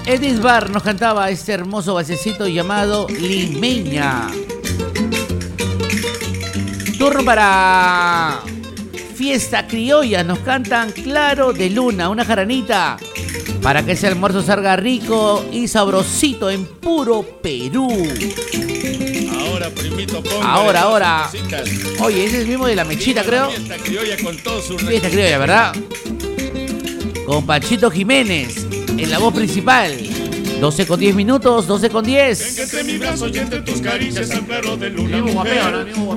Edith Bar nos cantaba este hermoso basecito llamado Limeña. Turno para Fiesta Criolla. Nos cantan Claro de Luna, una jaranita para que ese almuerzo salga rico y sabrosito en puro Perú. Ahora, primito, ahora. Oye, ese es el mismo de la mechita, creo. Fiesta Criolla con todo su... Fiesta Criolla, ¿verdad? Con Panchito Jiménez en la voz principal. 12 con 10 minutos, 12 con 10. Ven que entre mi brazo y entre tus caricias al claro de luna. Mismo guapeo, ¿no?